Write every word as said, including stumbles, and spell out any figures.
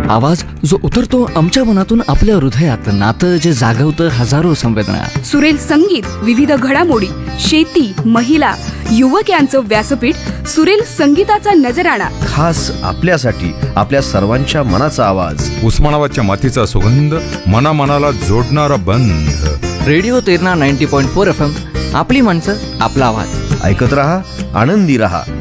आवाज जो उतरतो आमच्या मनातून आपल्या हृदयात, नातं जे जागवतं हजारो संवेदना. सुरेल संगीत, विविध घडामोडी, शेती, महिला, युवक यांचं व्यासपीठ. सुरेल संगीताचा नजराणा, खास आपल्यासाठी, आपल्या सर्वांच्या मनाचा आवाज. उस्मानाबादच्या मातीचा सुगंध, मनामनाला जोडणारा बंध. Radio Terna ninety point four F M, आपली माणसं, आपला आवाज. ऐकत रहा, आनंदी रहा.